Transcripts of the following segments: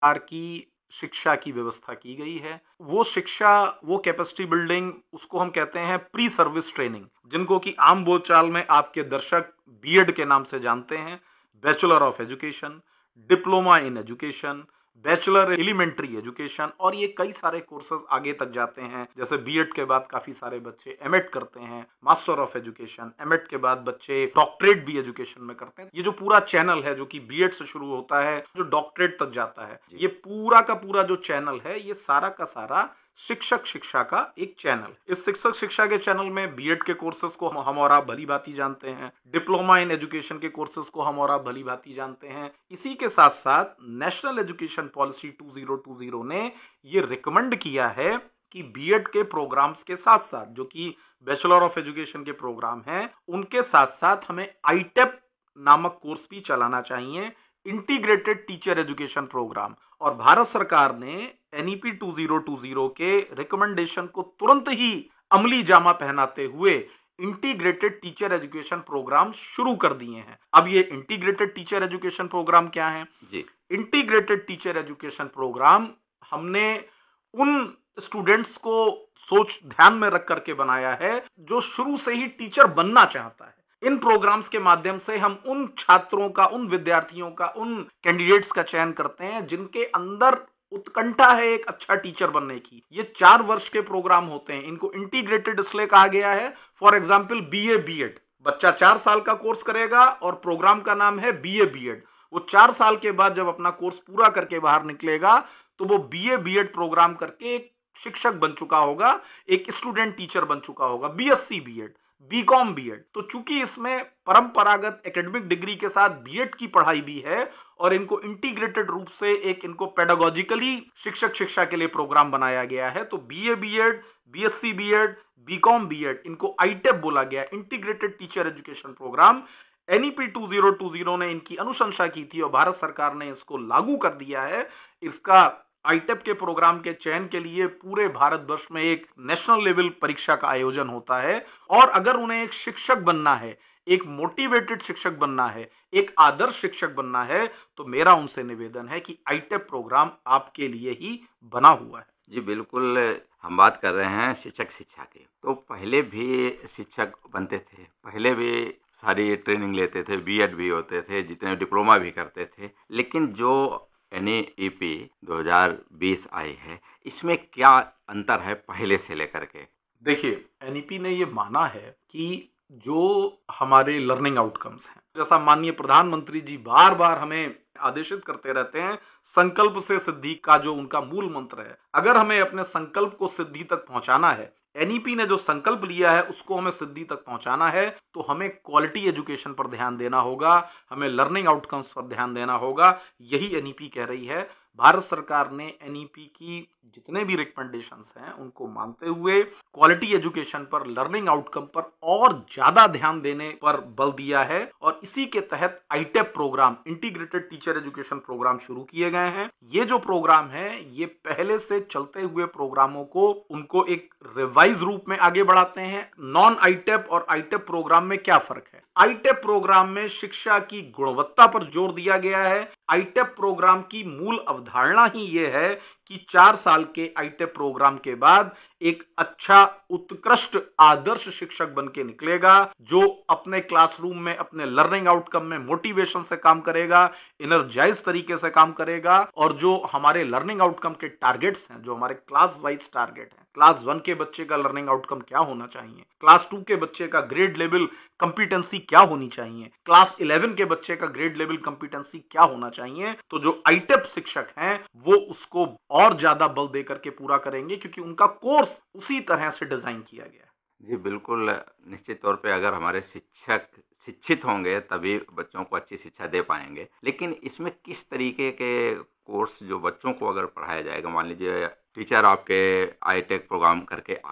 प्रकार की शिक्षा की व्यवस्था की गई है। वो शिक्षा, वो कैपेसिटी बिल्डिंग, उसको हम कहते हैं प्री सर्विस ट्रेनिंग, जिनको कि आम बोलचाल में आपके दर्शक बीएड के नाम से जानते हैं। Bachelor of education, diploma in education, bachelor elementary education, और ये कई सारे कोर्सेज आगे तक जाते हैं। जैसे बीएड के बाद काफी सारे बच्चे एमएड करते हैं, मास्टर ऑफ एजुकेशन। एमएड के बाद बच्चे डॉक्टरेट भी एजुकेशन में करते हैं। ये जो पूरा चैनल है जो कि बीएड से शुरू होता है, जो डॉक्टरेट तक जाता है, ये पूरा का पूरा जो चैनल है, ये सारा का सारा शिक्षक शिक्षा का एक चैनल। इस शिक्षक शिक्षा के चैनल में बीएड के कोर्सेज को हम और आप भली भांति जानते हैं, डिप्लोमा इन एजुकेशन के कोर्सेज को हम और आप भली भांति जानते हैं। इसी के साथ साथ नेशनल एजुकेशन पॉलिसी 2020 ने ये रिकमेंड किया है कि बीएड के प्रोग्राम्स के साथ साथ, जो कि बैचलर ऑफ एजुकेशन के प्रोग्राम हैं, उनके साथ साथ हमें आईटेप नामक कोर्स भी चलाना चाहिए, इंटीग्रेटेड टीचर एजुकेशन प्रोग्राम। और भारत सरकार ने एनईपी 2020 के रिकमेंडेशन को तुरंत ही अमली जामा पहनाते हुए इंटीग्रेटेड टीचर एजुकेशन प्रोग्राम शुरू कर दिए हैं। अब ये इंटीग्रेटेड टीचर एजुकेशन प्रोग्राम क्या है जी? इंटीग्रेटेड टीचर एजुकेशन प्रोग्राम हमने उन स्टूडेंट्स को सोच ध्यान में रख करके बनाया है जो शुरू से ही टीचर बनना चाहता है। इन प्रोग्राम्स के माध्यम से हम उन छात्रों का, उन विद्यार्थियों का, उन कैंडिडेट्स का चयन करते हैं जिनके अंदर उत्कंठा है एक अच्छा टीचर बनने की। ये 4 वर्ष के प्रोग्राम होते हैं। इनको इंटीग्रेटेड इसलिए कहा गया है, फॉर एग्जाम्पल बीए बीएड, बच्चा 4 साल का कोर्स करेगा और प्रोग्राम का नाम है बीए बीएड। वो 4 साल के बाद जब अपना कोर्स पूरा करके बाहर निकलेगा तो वो बीए बीएड प्रोग्राम करके एक शिक्षक बन चुका होगा, एक स्टूडेंट टीचर बन चुका होगा। BSc BEd, BCom BEd. तो चूंकि इसमें परंपरागत एकेडमिक डिग्री के साथ बीएड की पढ़ाई भी है और इनको इंटीग्रेटेड रूप से एक इनको पेडागोजिकली शिक्षक शिक्षा के लिए प्रोग्राम बनाया गया है, तो BA BEd, BSc BEd, BCom BEd, इनको आईटेप बोला गया, integrated teacher education programme. NEP 2020 ने इनकी अनुशंसा की थी और भारत सरकार ने इसको लागू कर दिया है। इसका आईटेप के प्रोग्राम के चयन के लिए पूरे भारतवर्ष में एक नेशनल लेवल परीक्षा का आयोजन होता है। और अगर उन्हें एक शिक्षक बनना है, एक मोटिवेटेड शिक्षक बनना है, एक आदर्श शिक्षक बनना है, तो मेरा उनसे निवेदन है कि आईटेप प्रोग्राम आपके लिए ही बना हुआ है। जी बिल्कुल, हम बात कर रहे हैं शिक्षक शिक्षा की। तो पहले भी शिक्षक बनते थे, पहले भी सारी ट्रेनिंग लेते थे, बीएड भी होते थे, जितने डिप्लोमा भी करते थे। लेकिन जो एनईपी 2020 आई है, इसमें क्या अंतर है पहले से लेकर के? देखिए, एनईपी ने ये माना है कि जो हमारे लर्निंग आउटकम्स हैं, जैसा माननीय प्रधानमंत्री जी बार बार हमें आदेशित करते रहते हैं, संकल्प से सिद्धि का जो उनका मूल मंत्र है, अगर हमें अपने संकल्प को सिद्धि तक पहुंचाना है, एनईपी ने जो संकल्प लिया है उसको हमें सिद्धि तक पहुंचाना है, तो हमें क्वालिटी एजुकेशन पर ध्यान देना होगा, हमें लर्निंग आउटकम्स पर ध्यान देना होगा। यही एनईपी कह रही है। भारत सरकार ने एनईपी की जितने भी रिकमेंडेशंस हैं उनको मानते हुए क्वालिटी एजुकेशन पर, लर्निंग आउटकम पर और ज्यादा ध्यान देने पर बल दिया है। और इसी के तहत आईटेप programme, integrated teacher education programme शुरू किए गए हैं। ये जो प्रोग्राम है, ये पहले से चलते हुए प्रोग्रामों को, उनको एक रिवाइज रूप में आगे बढ़ाते हैं। नॉन आईटेप और आईटेप प्रोग्राम में क्या फर्क है? आईटेप प्रोग्राम में शिक्षा की गुणवत्ता पर जोर दिया गया है। आईटेप प्रोग्राम की मूल अवधारणा ही यह है कि 4 साल के आईटेप प्रोग्राम के बाद एक अच्छा, उत्कृष्ट, आदर्श शिक्षक बन के निकलेगा, जो अपने क्लासरूम में, अपने लर्निंग आउटकम में मोटिवेशन से काम करेगा, एनर्जाइज तरीके से काम करेगा, और जो हमारे लर्निंग आउटकम के टारगेट्स हैं, जो हमारे क्लास वाइज टारगेट हैं, क्लास 1 के बच्चे का लर्निंग आउटकम क्या होना चाहिए, क्लास 2 के बच्चे का ग्रेड लेवल कंपिटेंसी क्या होनी चाहिए, क्लास 11 के बच्चे का ग्रेड लेवल कंपिटेंसी क्या होना चाहिए, तो जो आईटेप शिक्षक हैं वो उसको और ज्यादा बल देकर के पूरा करेंगे, क्योंकि उनका कोर्स उसी तरह से डिजाइन किया गया है। जी बिल्कुल, निश्चित तौर पे अगर हमारे शिक्षक शिक्षित होंगे तभी बच्चों को अच्छी शिक्षा दे पाएंगे। लेकिन इसमें किस तरीके के कोर्स जो बच्चों को अगर पढ़ाया जाएगा, मान लीजिए टीचर आपके आईटेक प्रोग्राम करके आ गए,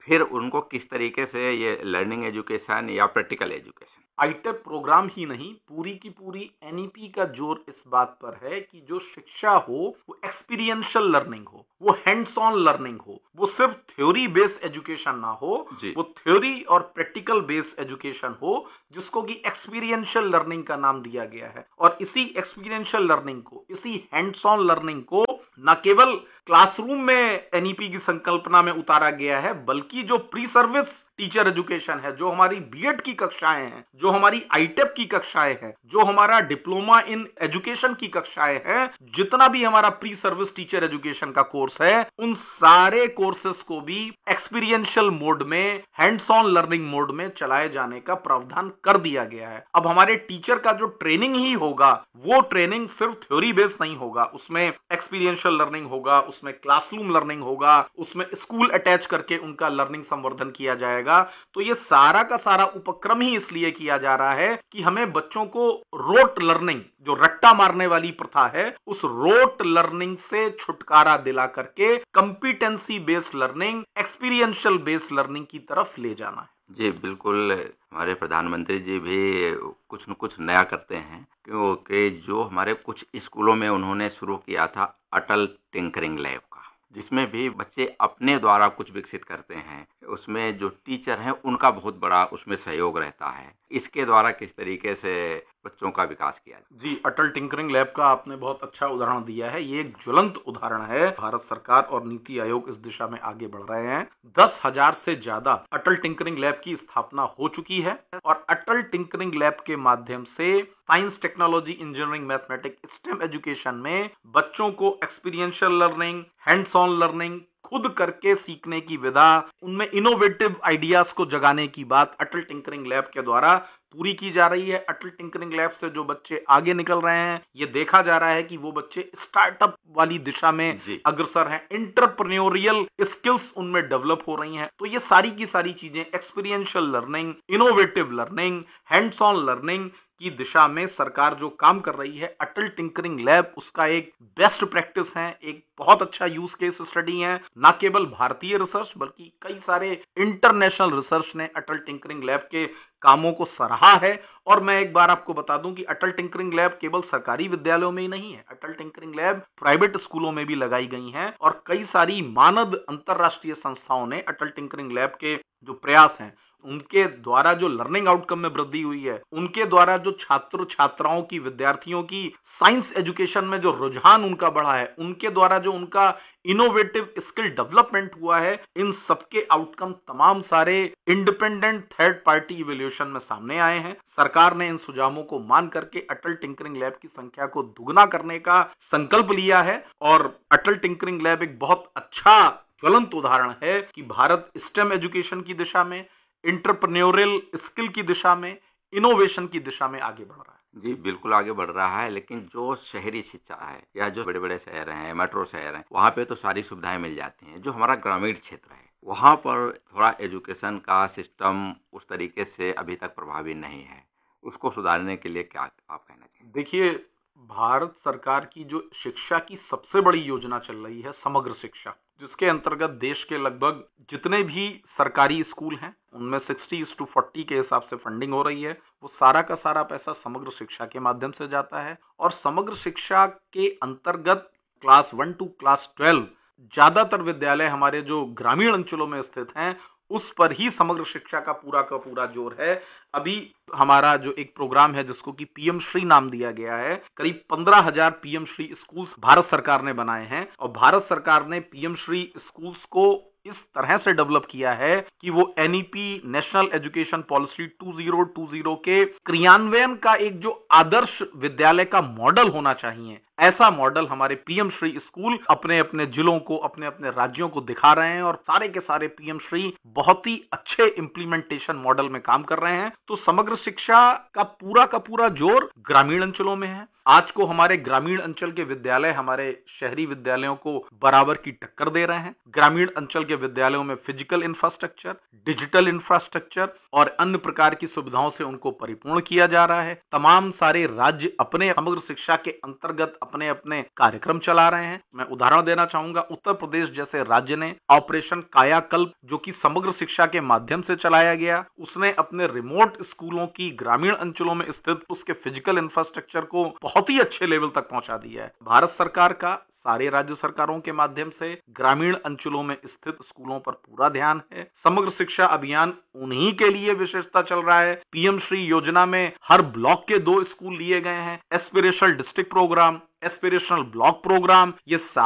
फिर उनको किस तरीके से ये लर्निंग एजुकेशन या प्रैक्टिकल एजुकेशन। आईटेप प्रोग्राम ही नहीं, पूरी की पूरी एनईपी का जोर इस बात पर है कि जो शिक्षा हो वो एक्सपीरियंशियल लर्निंग हो, वो हैंड्स ऑन लर्निंग हो, वो सिर्फ थ्योरी बेस्ड एजुकेशन ना हो, वो थ्योरी और प्रैक्टिकल बेस्ड एजुकेशन हो, जिसको कि एक्सपीरियंशियल लर्निंग का नाम दिया गया है। और इसी एक्सपीरियंशियल लर्निंग को, इसी हैंड्स ऑन लर्निंग को न केवल क्लासरूम में एनईपी की संकल्पना में उतारा गया है, बल्कि जो प्री सर्विस टीचर एजुकेशन है, जो हमारी बीएड की कक्षाएं हैं, जो हमारी आईटेप की कक्षाएं हैं, जो हमारा डिप्लोमा इन एजुकेशन की कक्षाएं हैं, जितना भी हमारा प्री सर्विस टीचर एजुकेशन का कोर्स है, उन सारे कोर्सेस को भी एक्सपीरियंशियल मोड में, हैंड्स ऑन लर्निंग मोड में चलाए जाने का प्रावधान कर दिया गया है। अब हमारे टीचर का जो ट्रेनिंग ही होगा, वो ट्रेनिंग सिर्फ थ्योरी बेस्ड नहीं होगा, उसमें एक्सपीरियंशियल लर्निंग होगा, उसमें क्लासरूम लर्निंग होगा, उसमें स्कूल अटैच करके उनका लर्निंग संवर्धन किया जाएगा। तो ये सारा का सारा उपक्रम ही इसलिए किया जा रहा है कि हमें बच्चों को रोट लर्निंग, जो रट्टा मारने वाली प्रथा है, उस रोट लर्निंग से छुटकारा दिला करके competency based learning, experiential based learning की तरफ ले जाना है। जी बिल्कुल, हमारे प्रधानमंत्री जी भी कुछ न कुछ नया करते हैं, क्योंकि जो हमारे कुछ स्कूलों में उन्होंने शुरू किया था अटल टिंकरिंग लैब का, जिसमें भी बच्चे अपने द्वारा कुछ विकसित करते हैं। उसमें जो टीचर हैं उनका बहुत बड़ा उसमें सहयोग रहता है। इसके द्वारा किस तरीके से बच्चों का विकास किया जाए। जी, अटल टिंकरिंग लैब का आपने बहुत अच्छा उदाहरण दिया है। ये एक ज्वलंत उदाहरण है। भारत सरकार और नीति आयोग इस दिशा में आगे बढ़ रहे हैं। 10,000 से ज्यादा अटल टिंकरिंग लैब की स्थापना हो चुकी है और अटल टिंकरिंग लैब के माध्यम से science, technology, engineering, mathematics, stem education में बच्चों को experiential learning, hands on learning, खुद करके सीखने की विधा, उनमें इनोवेटिव आइडियाज को जगाने की बात अटल टिंकरिंग लैब के द्वारा पूरी की जा रही है। अटल टिंकरिंग लैब से जो बच्चे आगे निकल रहे हैं, ये देखा जा रहा है कि वो बच्चे स्टार्टअप वाली दिशा में अग्रसर हैं, एंटरप्रेन्योरियल स्किल्स उनमें डेवलप हो रही हैं। तो ये सारी की सारी चीजें experiential learning, innovative learning, hands on learning की दिशा में सरकार जो काम कर रही है, अटल टिंकरिंग लैब उसका एक बेस्ट प्रैक्टिस है, एक बहुत अच्छा यूज केस स्टडी है। ना केवल भारतीय रिसर्च बल्कि कई सारे इंटरनेशनल रिसर्च ने अटल टिंकरिंग लैब के कामों को सराहा है। और मैं एक बार आपको बता दूं कि अटल टिंकरिंग लैब केवल सरकारी विद्यालयों में ही नहीं है, अटल टिंकरिंग लैब प्राइवेट स्कूलों में भी लगाई गई हैं और कई सारी मानद अंतरराष्ट्रीय संस्थाओं ने अटल टिंकरिंग लैब के जो प्रयास हैं, उनके द्वारा जो लर्निंग आउटकम में वृद्धि हुई है, उनके द्वारा जो छात्र छात्राओं की, विद्यार्थियों की साइंस एजुकेशन में जो रुझान उनका बढ़ा है, उनके द्वारा जो उनका इनोवेटिव स्किल डेवलपमेंट हुआ है, इन सबके आउटकम तमाम सारे इंडिपेंडेंट थर्ड पार्टी इवैल्यूएशन में सामने आए हैं। सरकार ने इन सुझावों को मान करके अटल टिंकरिंग लैब की संख्या को दुगना करने का संकल्प लिया है और अटल टिंकरिंग लैब एक बहुत अच्छा ज्वलंत उदाहरण है कि भारत स्टेम एजुकेशन की दिशा में, एंटरप्रेन्योरियल स्किल की दिशा में, इनोवेशन की दिशा में आगे बढ़ रहा है। जी बिल्कुल आगे बढ़ रहा है, लेकिन जो शहरी शिक्षा है या जो बड़े बड़े शहर हैं, मेट्रो शहर हैं, वहाँ पे तो सारी सुविधाएं मिल जाती हैं। जो हमारा ग्रामीण क्षेत्र है, वहाँ पर थोड़ा एजुकेशन का सिस्टम उस तरीके से अभी तक प्रभावी नहीं है। उसको सुधारने के लिए क्या आप कहना चाहिए? देखिए, भारत सरकार की जो शिक्षा की सबसे बड़ी योजना चल रही है, समग्र शिक्षा, जिसके अंतर्गत देश के लगभग जितने भी सरकारी स्कूल हैं उनमें 60:40 के हिसाब से फंडिंग हो रही है। वो सारा का सारा पैसा समग्र शिक्षा के माध्यम से जाता है और समग्र शिक्षा के अंतर्गत क्लास 1 टू क्लास 12 ज्यादातर विद्यालय हमारे जो ग्रामीण अंचलों में स्थित हैं, उस पर ही समग्र शिक्षा का पूरा जोर है। अभी हमारा जो एक प्रोग्राम है जिसको कि पीएम श्री नाम दिया गया है, करीब 15,000 पीएम श्री स्कूल्स भारत सरकार ने बनाए हैं और भारत सरकार ने पीएम श्री स्कूल्स को इस तरह से डेवलप किया है कि वो एनईपी, नेशनल एजुकेशन पॉलिसी 2020 के क्रियान्वयन का एक जो आदर्श विद्यालय का मॉडल होना चाहिए, ऐसा मॉडल हमारे पीएम श्री स्कूल अपने अपने जिलों को, अपने अपने राज्यों को दिखा रहे हैं और सारे के सारे पीएम श्री बहुत ही अच्छे इंप्लीमेंटेशन मॉडल में काम कर रहे हैं। तो समग्र शिक्षा का पूरा जोर ग्रामीण अंचलों में है। आज को हमारे ग्रामीण अंचल के विद्यालय हमारे शहरी विद्यालयों को बराबर की टक्कर दे रहे हैं। ग्रामीण अंचल के विद्यालयों में फिजिकल इंफ्रास्ट्रक्चर, डिजिटल इंफ्रास्ट्रक्चर और अन्य प्रकार की सुविधाओं से उनको परिपूर्ण किया जा रहा है। तमाम सारे राज्य अपने समग्र शिक्षा के अंतर्गत अपने अपने कार्यक्रम चला रहे हैं। मैं उदाहरण देना चाहूंगा, उत्तर प्रदेश जैसे राज्य ने ऑपरेशन कायाकल्प, जो कि समग्र शिक्षा के माध्यम से चलाया गया, उसने अपने रिमोट स्कूलों की ग्रामीण अंचलों में स्थित उसके फिजिकल इंफ्रास्ट्रक्चर को बहुत ही अच्छे लेवल तक पहुंचा दिया है। भारत सरकार का सारे राज्य सरकारों के माध्यम से ग्रामीण अंचलों में स्थित स्कूलों पर पूरा ध्यान है। समग्र शिक्षा अभियान उन्हीं के लिए विशेषता चल रहा है। पीएम श्री योजना में हर ब्लॉक के 2 स्कूल लिए गए हैं। Aspirational district programme, aspirational block programme, ये